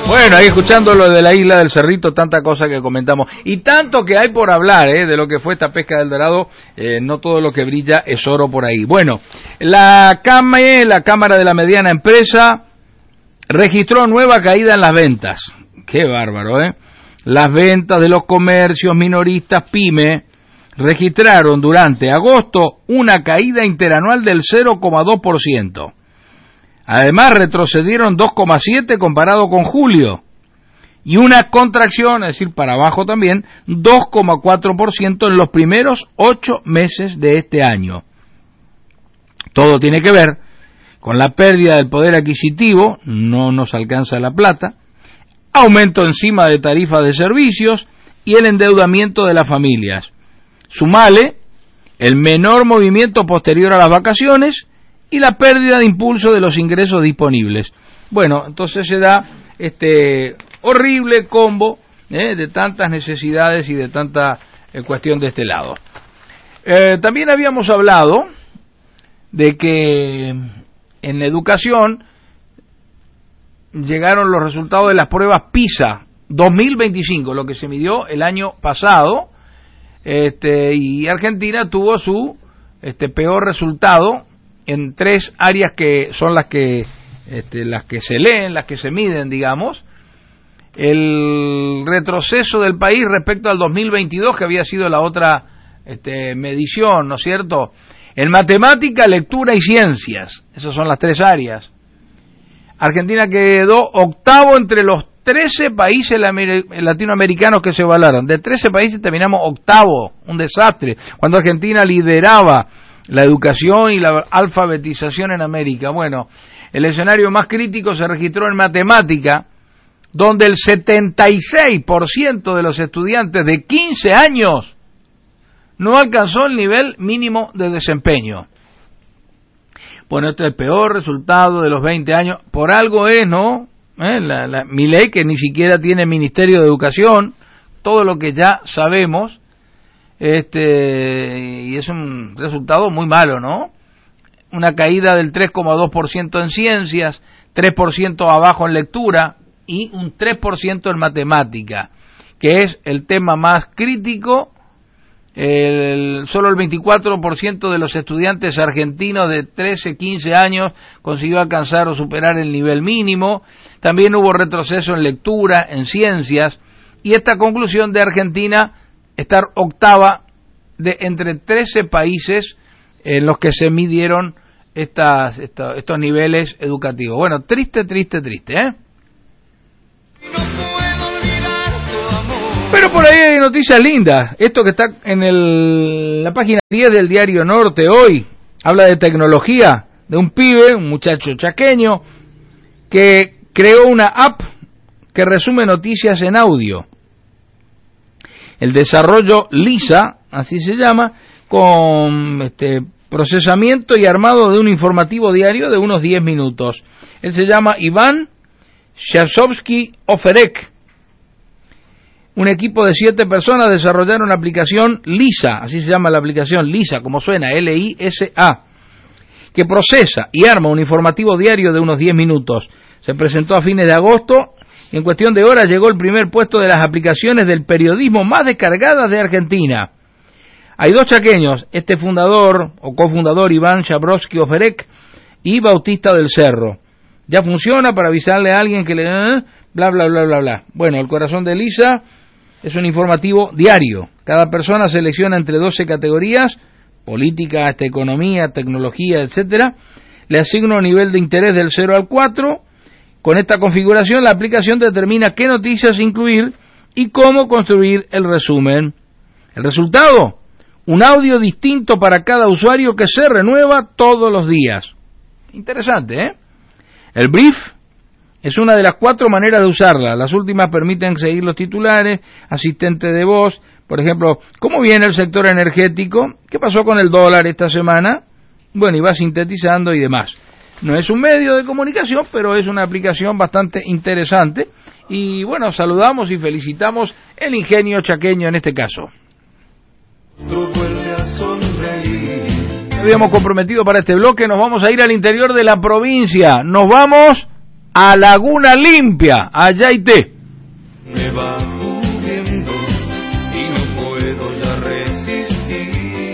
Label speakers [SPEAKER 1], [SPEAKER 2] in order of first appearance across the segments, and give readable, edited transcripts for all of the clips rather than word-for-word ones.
[SPEAKER 1] Bueno, ahí escuchando lo de la isla del Cerrito, tanta cosa que comentamos y tanto que hay por hablar de lo que fue esta pesca del Dorado. No todo lo que brilla es oro por ahí. Bueno, la CAME, la Cámara de la Mediana Empresa, registró nueva caída en las ventas. Qué bárbaro, Las ventas de los comercios minoristas PYME registraron durante agosto una caída interanual del 0,2%. Además, retrocedieron 2,7% comparado con julio, y una contracción, es decir, para abajo también, 2,4% en los primeros 8 meses de este año. Todo tiene que ver con la pérdida del poder adquisitivo, no nos alcanza la plata, aumento encima de tarifas de servicios y el endeudamiento de las familias. Sumale el menor movimiento posterior a las vacaciones y la pérdida de impulso de los ingresos disponibles. Bueno, entonces se da este horrible combo de tantas necesidades y de tanta cuestión de este lado. También habíamos hablado de que en educación llegaron los resultados de las pruebas PISA 2025, lo que se midió el año pasado, y Argentina tuvo su peor resultado en 3 áreas que son las que se leen, las que se miden, digamos. El retroceso del país respecto al 2022, que había sido la otra medición, ¿no es cierto? En matemática, lectura y ciencias, esas son las 3 áreas. Argentina quedó octavo entre los 13 países latinoamericanos que se evaluaron. De 13 países terminamos octavo, un desastre, cuando Argentina lideraba la educación y la alfabetización en América. Bueno, el escenario más crítico se registró en matemática, donde el 76% de los estudiantes de 15 años no alcanzó el nivel mínimo de desempeño. Bueno, este es el peor resultado de los 20 años. Por algo es, ¿no? Milei, que ni siquiera tiene Ministerio de Educación, todo lo que ya sabemos, y es un resultado muy malo, ¿no? Una caída del 3,2% en ciencias, 3% abajo en lectura y un 3% en matemática, que es el tema más crítico. Solo el 24% de los estudiantes argentinos de 13, 15 años consiguió alcanzar o superar el nivel mínimo. También hubo retroceso en lectura, en ciencias, y esta conclusión de Argentina estar octava de entre 13 países en los que se midieron estos niveles educativos. Bueno, triste, Pero por ahí hay noticias lindas. Esto que está en la página 10 del diario Norte hoy, habla de tecnología, de un pibe, un muchacho chaqueño, que creó una app que resume noticias en audio. El desarrollo Lisa, así se llama, con procesamiento y armado de un informativo diario de unos 10 minutos. Él se llama Iván Shasovsky-Oferek. Un equipo de 7 personas desarrollaron la aplicación Lisa, así se llama la aplicación Lisa, como suena, Lisa, que procesa y arma un informativo diario de unos 10 minutos. Se presentó a fines de agosto y en cuestión de horas llegó el primer puesto de las aplicaciones del periodismo más descargadas de Argentina. Hay 2 chaqueños, fundador o cofundador Iván Shasovsky-Oferek y Bautista del Cerro. Ya funciona para avisarle a alguien que le bla bla bla bla bla. Bueno, el corazón de Lisa es un informativo diario. Cada persona selecciona entre 12 categorías, política, economía, tecnología, etcétera. Le asigna un nivel de interés del 0 al 4. Con esta configuración, la aplicación determina qué noticias incluir y cómo construir el resumen. El resultado, un audio distinto para cada usuario que se renueva todos los días. Interesante, El brief es una de las 4 maneras de usarla. Las últimas permiten seguir los titulares, asistente de voz, por ejemplo, ¿cómo viene el sector energético? ¿Qué pasó con el dólar esta semana? Bueno, y va sintetizando y demás. No es un medio de comunicación, pero es una aplicación bastante interesante. Y bueno, saludamos y felicitamos el ingenio chaqueño en este caso. Habíamos comprometido para este bloque, nos vamos a ir al interior de la provincia. Nos vamos a Laguna Limpia, allá y te.
[SPEAKER 2] Me va cubriendo y no puedo ya resistir.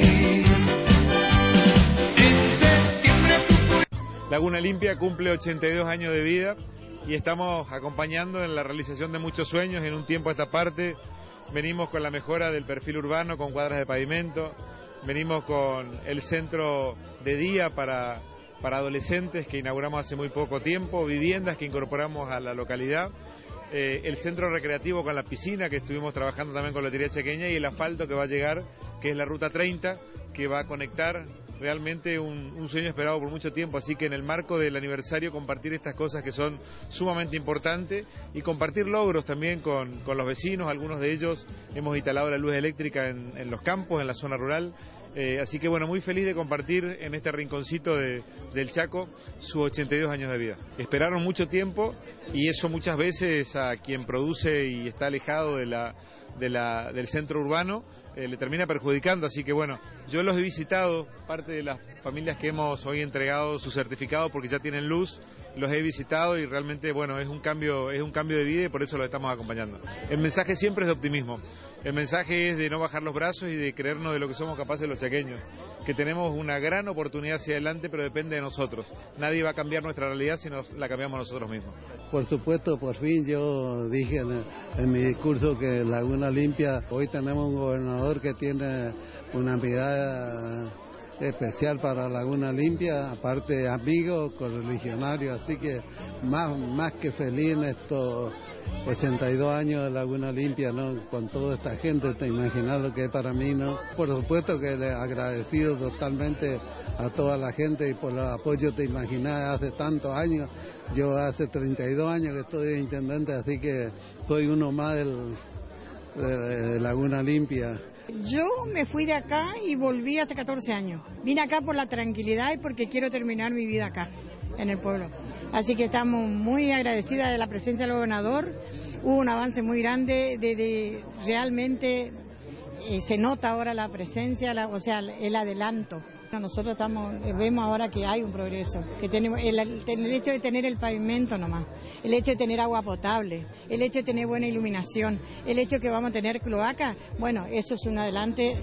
[SPEAKER 3] Laguna Limpia cumple 82 años de vida y estamos acompañando en la realización de muchos sueños en un tiempo a esta parte. Venimos con la mejora del perfil urbano, con cuadras de pavimento, venimos con el centro de día para adolescentes que inauguramos hace muy poco tiempo, viviendas que incorporamos a la localidad, el centro recreativo con la piscina que estuvimos trabajando también con la Lotería Chaqueña y el asfalto que va a llegar, que es la Ruta 30, que va a conectar realmente un sueño esperado por mucho tiempo, así que en el marco del aniversario compartir estas cosas que son sumamente importantes y compartir logros también con los vecinos, algunos de ellos hemos instalado la luz eléctrica en los campos, en la zona rural, así que bueno, muy feliz de compartir en este rinconcito del Chaco sus 82 años de vida. Esperaron mucho tiempo y eso muchas veces a quien produce y está alejado del centro urbano le termina perjudicando, así que bueno, yo los he visitado, parte de las familias que hemos hoy entregado su certificado porque ya tienen luz, los he visitado y realmente bueno, es un cambio de vida y por eso los estamos acompañando. El mensaje siempre es de optimismo, el mensaje es de no bajar los brazos y de creernos de lo que somos capaces los chaqueños, que tenemos una gran oportunidad hacia adelante, pero depende de nosotros. Nadie va a cambiar nuestra realidad si la cambiamos nosotros mismos.
[SPEAKER 4] Por supuesto, por fin yo dije en mi discurso que Laguna Limpia, hoy tenemos un gobernador que tiene una mirada especial para Laguna Limpia, aparte amigos, correligionarios, así que más que feliz en estos 82 años de Laguna Limpia, ¿no? Con toda esta gente, te imaginas lo que es para mí, ¿no? Por supuesto que le agradecido totalmente a toda la gente y por el apoyo, te imaginas, hace tantos años, yo hace 32 años que estoy de intendente, así que soy uno más de Laguna Limpia.
[SPEAKER 5] Yo me fui de acá y volví hace 14 años. Vine acá por la tranquilidad y porque quiero terminar mi vida acá, en el pueblo. Así que estamos muy agradecidas de la presencia del gobernador. Hubo un avance muy grande, realmente se nota ahora la presencia, o sea, el adelanto. Nosotros vemos ahora que hay un progreso, que tenemos el hecho de tener el pavimento nomás, el hecho de tener agua potable, el hecho de tener buena iluminación, el hecho de que vamos a tener cloaca, bueno, eso es un adelante